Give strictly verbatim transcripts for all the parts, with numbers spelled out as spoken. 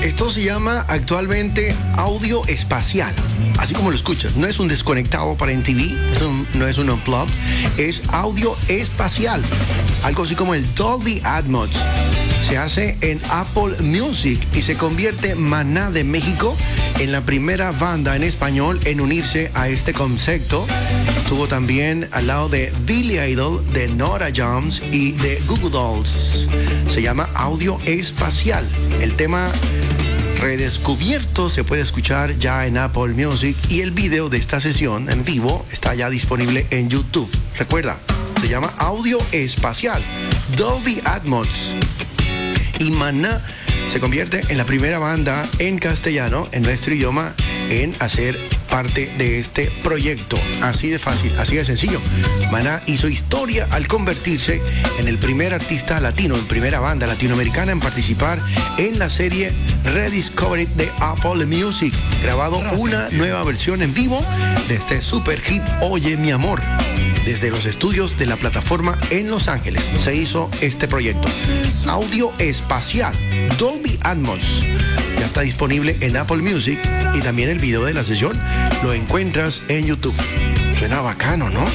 Esto se llama actualmente audio espacial, así como lo escuchas. No es un desconectado para M T V, es un, no es un unplugged, es audio espacial, algo así como el Dolby Atmos. Se hace en Apple Music y se convierte Maná de México en la primera banda en español en unirse a este concepto. Estuvo también al lado de Billy Idol, de Nora Jones y de Google Dolls. Se llama Audio Espacial. El tema redescubierto se puede escuchar ya en Apple Music y el video de esta sesión en vivo está ya disponible en YouTube. Recuerda, se llama Audio Espacial, Dolby Atmos. Y Maná se convierte en la primera banda en castellano, en nuestro idioma, en hacer parte de este proyecto. Así de fácil, así de sencillo. Maná hizo historia al convertirse en el primer artista latino, en primera banda latinoamericana en participar en la serie Rediscovered de Apple Music, grabado una nueva versión en vivo de este super hit Oye mi amor. Desde los estudios de la plataforma en Los Ángeles se hizo este proyecto. Audio espacial, Dolby Atmos. Ya está disponible en Apple Music y también el video de la sesión lo encuentras en YouTube. Suena bacano, ¿no?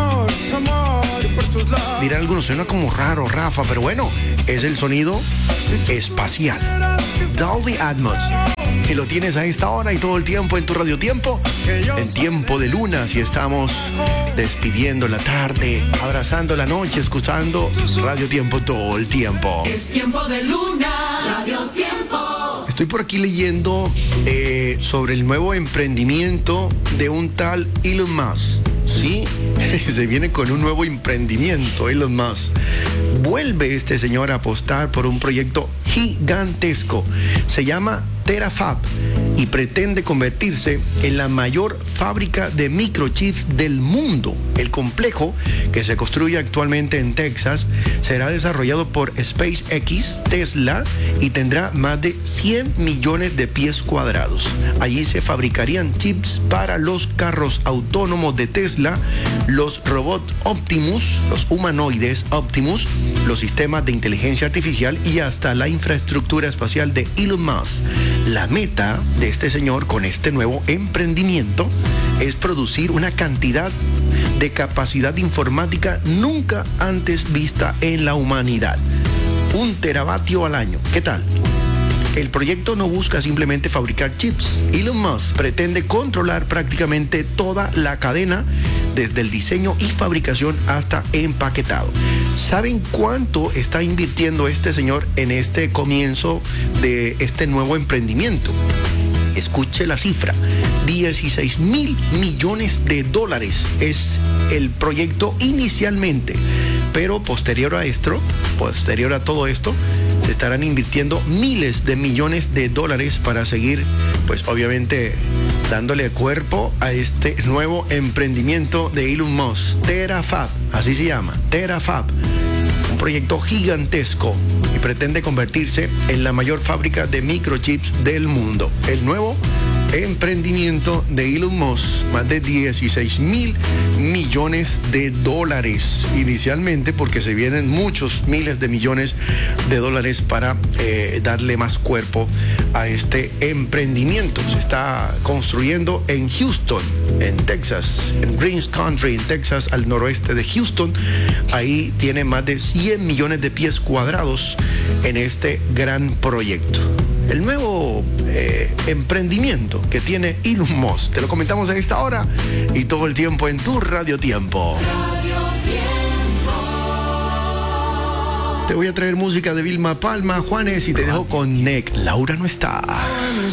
Dirán algunos, suena como raro, Rafa, pero bueno, es el sonido espacial. Dolby Atmos. Y lo tienes a esta hora y todo el tiempo en tu Radio Tiempo, en Tiempo de Luna, si estamos despidiendo la tarde, abrazando la noche, escuchando Radio Tiempo todo el tiempo. Es Tiempo de Luna, Radio Tiempo. Estoy por aquí leyendo eh, sobre el nuevo emprendimiento de un tal Elon Musk. Sí, se viene con un nuevo emprendimiento, Elon Musk. Vuelve este señor a apostar por un proyecto gigantesco. Se llama Terafab y pretende convertirse en la mayor fábrica de microchips del mundo. El complejo, que se construye actualmente en Texas, será desarrollado por SpaceX, Tesla, y tendrá más de cien millones de pies cuadrados. Allí se fabricarían chips para los carros autónomos de Tesla, los robots Optimus, los humanoides Optimus, los sistemas de inteligencia artificial y hasta la infraestructura espacial de Elon Musk. La meta de este señor con este nuevo emprendimiento es producir una cantidad de capacidad informática nunca antes vista en la humanidad. Un teravatio al año. ¿Qué tal? El proyecto no busca simplemente fabricar chips. Elon Musk pretende controlar prácticamente toda la cadena, desde el diseño y fabricación hasta empaquetado. ¿Saben cuánto está invirtiendo este señor en este comienzo de este nuevo emprendimiento? Escuche la cifra, dieciséis mil millones de dólares es el proyecto inicialmente, pero posterior a esto, posterior a todo esto, se estarán invirtiendo miles de millones de dólares para seguir, pues obviamente, dándole cuerpo a este nuevo emprendimiento de Elon Musk, Terafab, así se llama, Terafab, un proyecto gigantesco y pretende convertirse en la mayor fábrica de microchips del mundo. El nuevo emprendimiento de Elon Musk, más de dieciséis mil millones de dólares inicialmente, porque se vienen muchos miles de millones de dólares para eh, darle más cuerpo a este emprendimiento. Se está construyendo en Houston, en Texas, en Greens Country, en Texas, al noroeste de Houston. Ahí tiene más de cien millones de pies cuadrados en este gran proyecto. El nuevo eh, emprendimiento que tiene Elon Musk. Te lo comentamos a esta hora y todo el tiempo en tu Radio Tiempo. Radio Tiempo. Te voy a traer música de Vilma Palma, Juanes, y te dejo con Nick. Laura no está.